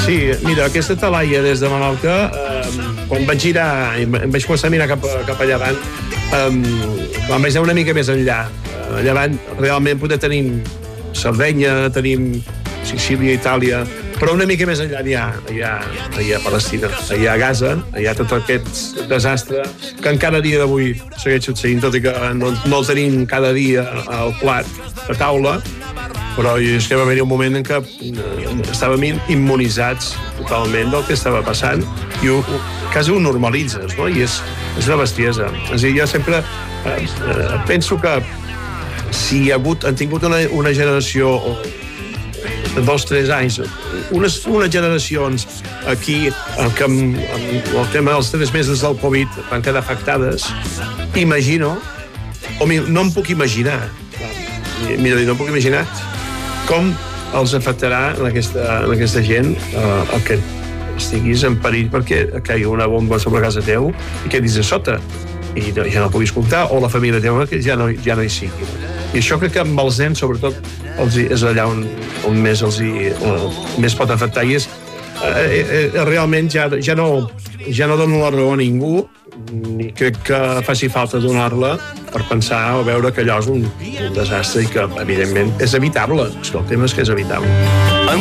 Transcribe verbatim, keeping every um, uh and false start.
Sí, mira, aquesta talaia des de Menorca, eh, quan vaig girar, em vaig començar a mirar cap, cap a llevant, eh, quan vaig anar una mica més enllà, a llevant, realment poder tenim Sardenya, tenim Sicília, Itàlia, però una mica més enllà hi ha, hi ha, hi ha Palestina, hi ha Gaza, hi ha tot aquest desastre que encara a dia d'avui segueix succeint, tot i que no, no el tenim cada dia al plat de taula, però és que va haver-hi un moment en què estàvem immunitzats totalment del que estava passant i ho, quasi ho normalitzes, no? I és, és una bestiesa. És a dir, jo sempre eh, penso que si hi ha hagut, han tingut una, una generació de dos, tres anys, unes, unes generacions aquí que amb, amb el tema dels tres mesos del Covid van quedar afectades, imagino, o no em puc imaginar, mira, no em puc imaginar com els afectarà en aquesta, en aquesta gent eh, el que estiguis en perill perquè caigui una bomba sobre casa teu i quedis a sota i no, ja no puguis comptar, o la família teva que ja no, ja no hi sigui. I això crec que amb els nens, sobretot, els, és allà on, on més els hi, on més pot afectar, i és eh, eh, realment ja, ja, no, ja no dono la raó a ningú, ni crec que faci falta donar-la per pensar o veure que allò és un, un desastre i que, evidentment, és evitable. És que el tema és que és evitable.